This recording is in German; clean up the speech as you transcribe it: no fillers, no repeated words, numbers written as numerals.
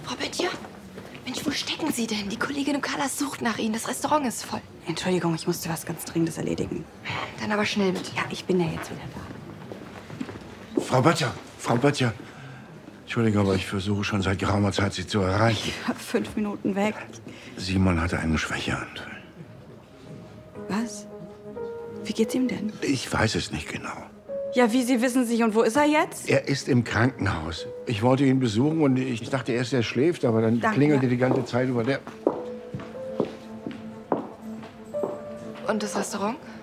Frau Böttcher? Mensch, wo stecken Sie denn? Die Kollegin im Kalas sucht nach Ihnen. Das Restaurant ist voll. Entschuldigung, ich musste was ganz Dringendes erledigen. Dann aber schnell bitte. Ja, ich bin ja jetzt wieder da. Frau Böttcher, Frau Böttcher. Entschuldigung, aber ich versuche schon seit geraumer Zeit, Sie zu erreichen. Ich war 5 Minuten weg. Simon hatte einen Schwächeanfall. Was? Wie geht's ihm denn? Ich weiß es nicht genau. Ja, wie Sie wissen sich. Und wo ist er jetzt? Er ist im Krankenhaus. Ich wollte ihn besuchen und ich dachte erst, er schläft, aber dann Danke. klingelte die ganze Zeit über der... Und das Restaurant?